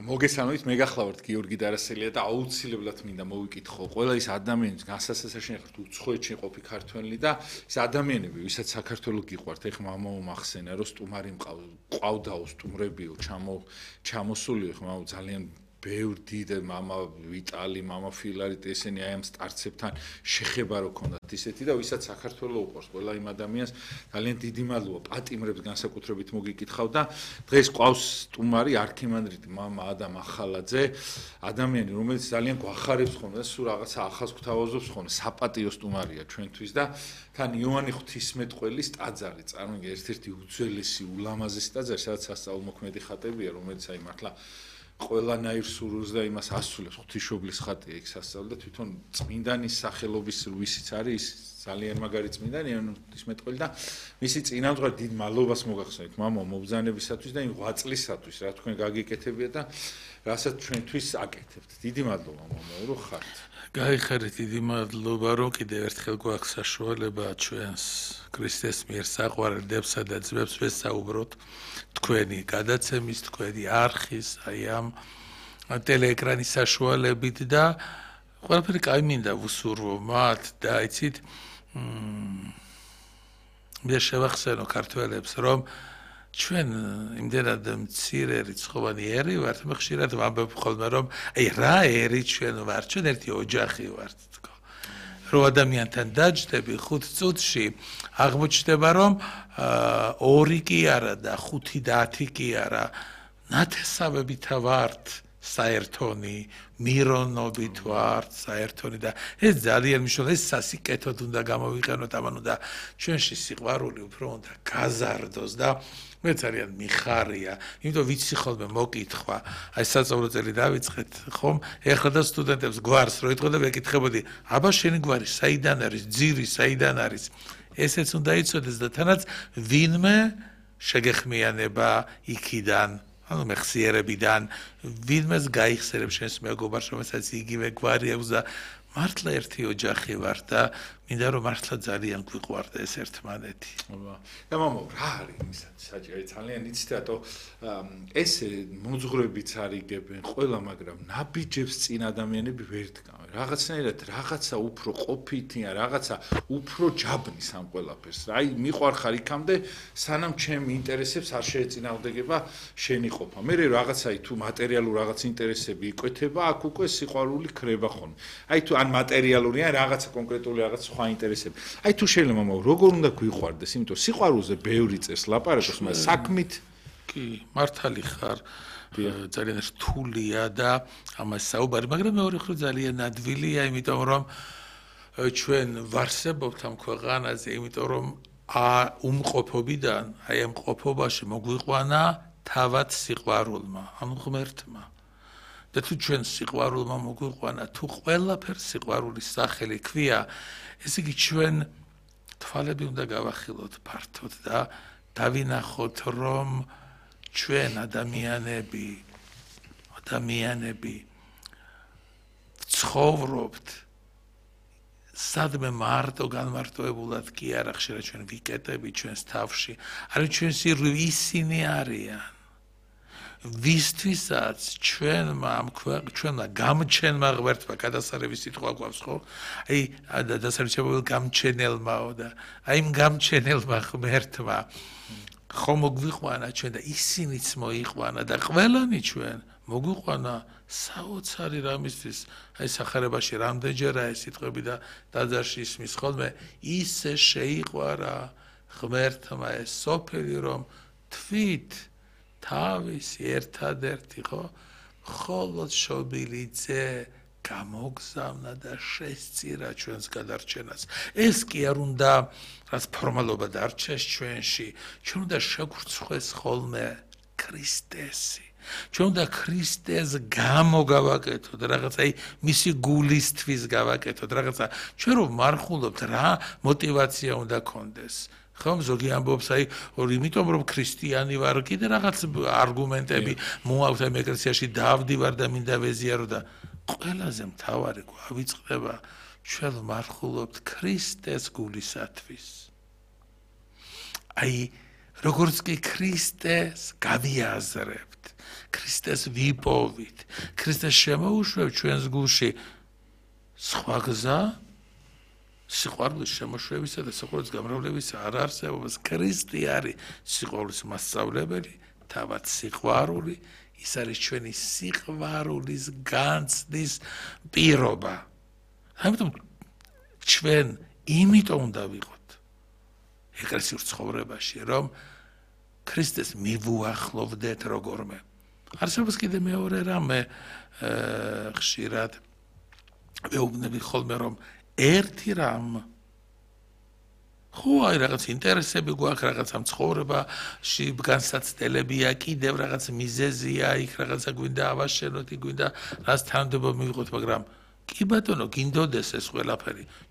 მოგესალმებით, მე გახლავართ გიორგი დარასელია და აუცილებლად მინდა მოვიკითხო ყველა ის ადამიანის განსასაცაშნელად უცხოეთში ყოფი ქართველი და ის ადამიანები, ვისაც საქართველოს გიყვართ, ეხლა მომახსენა, რომ სტუმარი მყავდაო, სტუმრებიო, ჩამოსულიო, ხმა ძალიან ბევრ დიდ მამა ვიტალი, მამა ფილარიტ ესენი აი ამ სტარტსებთან შეხება რო ქონდათ ისეთი და ვისაც საქართველოს უყვარს ყველა იმ ადამიანს ძალიან დიდი მადლობა პატიმრებს განსაკუთრებით მოგიკითხავ და დღეს ყავს სტუმარი არქიმანდრიტი მამა ადამ ახალაძე ადამიანი რომელიც ძალიან გვახარებს ხოლმე და სულ რაღაცა ახალს გვთავაზობს ხოლმე საპატიო სტუმარია ჩვენთვის და თან იოანე ღვთისმეტყველის ტაძარი წარმოიდგინე ერთ-ერთი უძველესი ულამაზესი ტაძარი სადაც სასწაულმოქმედი ხატებია რომელიც აი მართლა ყველანაირ სურვილს და იმას ასრულებს ღვთისმშობლის ხატია იქ სასწაული და თვითონ წმინდანის სახელობის ვისიც არის ძალიან მაგარი წმინდანი ღვთისმეტყველი და მისი წინამძღვარი დიდ მადლობას მოგახსენებთ მამა მობრძანებისათვის და იმ 8 წლისათვის რა თქვენ გაგიკეთებიათ და რასაც ჩვენთვის აკეთებთ დიდი მადლობა მამა რომ ხართ გაიხარეთ დიდი მადლობა რომ კიდევ ერთხელ გვაქვს საშუალება ჩვენს ქრისტეს მიერ საყვარელებსა და ძმებს ვესაუბროთ თქვენი გადაცემის თქვენი არხის აი ამ ტელეეკრანის საშუალებით და ყველაფერი კაი მინდა ვუსურვო მათ და იცით მე შევახსენო ქართველებს რომ ჩვენ იმდენად მცირე რიცხოვანი ერი ვართ მე ხშირად ვამბობ ხოლმე რომ აი რა ერი ჩვენ ვართ ჩვენ ერთი ოჯახი ვართ თქო რო ადამიანთან დაჯდები 5 წუთში აღმოჩნდება რომ 2 კი არა და 5 და 10 კი არა ნათესავებით ვართ საერთონი მირონობით ვართ საერთონი და ეს ძალიან მნიშვნელოვანია ეს სასიკეთოდ უნდა გამოვიყენოთ ამან უნდა ჩვენში სიყვარული უფრო უნდა გაზარდოს და მე ძალიან მიხარია იმიტომ ვიცი ხოლმე მოკითხვა აი სასწავლო წელი დავიწყეთ ხომ ეხლა და სტუდენტებს გვარს რო ეთქვა და მეკითხებოდი აბა შენი გვარი საიდან არის ძირი საიდან არის ესეც უნდა იცოდეს და თანაც ვინმე შეგეხმიანება იქიდან ანუ მეხსიერებიდან ვინმეს გაიხსენებს შენს მეგობარს რომელსაც იგივე გვარი აქვს და მართლა ერთი ოჯახი ვარ და მინდა რომ მართლა ძალიან გვიყვარდეს ერთმანეთი. და მამა რა არის იმისაც საჭირო ძალიან იცით რატო ესე მოძღვრებიც არიგებენ ყველა მაგრამ ნაბიჯებს წინ ადამიანები ვერ დგამენ რაღაცნაირად რაღაცა უფრო ყოფითია რაღაცა უფრო ჯაბნის ამ ყველაფერს აი მიყვარხარ იქამდე სანამ ჩემ ინტერესებს არ შეეწინააღმდეგება შენი ყოფა მე რაღაცაი თუ მატერიალურ რაღაც ინტერესები იკვეთება აქ უკვე სიყვარული ქრება ხოლმე აი თუ ან მატერიალური ან რაღაცა კონკრეტული რაღაც სხვა ინტერესები. აი თუ შეიძლება მამა როგორ უნდა გვიყვარდეს, იმიტომ სიყვარულზე ბევრი წერს ლაპარაკობს, მაგრამ საქმით კი, მართალი ხარ. ძალიან რთულია და ამას საუბარი, მაგრამ მეორე მხრივ ძალიან ადვილია, იმიტომ რომ ჩვენ ვარსებობთ ამ ქვეყანაზე, იმიტომ რომ უმყოფობიდან, აი ამ ყოფობაში მოგვიყვანა თავად სიყვარულმა, ამ ღმერთმა. და თუ ჩვენ სიყვარულმა მოგვიყვანა, თუ ყველაფერს სიყვარულის სახელი ქვია, ესე იგი ჩვენ თვალები უნდა გავახილოთ ფართოდ და დავინახოთ, რომ ჩვენ ადამიანები ცხოვრობთ სადმე მარტო განმარტოებულად კი არა ხშირად ჩვენ ვიკეტები ჩვენს თავში, არა ჩვენს ისინი არიან. ვისთვისაც ჩვენმა გამჩენმა ღმერთმა გადასარების სიტყვა გვაქვს ხო? აი დასარჩებულ გამჩენელმაო და აი იმ გამჩენელმა ღმერთმა ხომ მოგვიყვანა ჩვენ და ისინიც მოიყვანა და ყველანი ჩვენ მოგვიყვანა საოცარი რამისთვის აი სახარებაში რამდენჯერაა ეს სიტყვები და ტაძარში ისმის ხოლმე ისე შეიყვარა ღმერთმა ეს სოფელი რომ თვით თავისი ერთადერთი ხო მხოლოდ შობილი ძე გამოგზავნა და შესწირა ჩვენს გადარჩენას ეს კი არ უნდა რაც ფორმალობა დარჩეს ჩვენში ჩვენ უნდა შევგვრცხვეს ხოლმე ქრისტესი ჩვენ უნდა ქრისტეს გამოგავაკეთოთ რაღაცა მისი გულისთვის გავაკეთოთ რაღაცა ჩვენ რომ მარხულობთ რა мотиваცია უნდა გქონდეს ხომ ზოგი ამბობს აი იმიტომ რომ ქრისტიანი ვარ კიდე რაღაც არგუმენტები მოაქვს აი ეკლესიაში დავდივარ და მინდა ვეზიარო და ყველაზე მთავარი გვავიწყდება ჩვენ მარხულობთ ქრისტეს გულისათვის აი როგორც კი ქრისტეს გავიაზრებთ, ქრისტეს ვიპოვით, ქრისტეს შემოუშვებთ ჩვენს გულში სხვა გზა სიყვარულის შემოშვებისა და სიყვარულის გამრავლებისა არ არსებობს. ქრისტე არის სიყვარულის მასწავლებელი, თავად სიყვარული, ის არის ჩვენი სიყვარულის განცდის პირობა. ამიტომ ჩვენ იმიტომ უნდა ვიყოთ ეკლესიურ ცხოვრებაში, რომ ქრისტეს მივუახლოვდეთ როგორმე. არსებობს კიდე მეორე რამე ხშირად ვეუბნები ხოლმე რომ ერთი რამ ხო აი რაღაც ინტერესები გვაქვს რაღაცა ცხოვრებაში განსაცდელებია კიდევ რაღაც მიზეზია იქ რაღაცა გვინდა ავაშენოთ იქ გვინდა რაც თანამდებობა მივიღოთ მაგრამ კი ბატონო გინდოდეს ეს ყველაფერი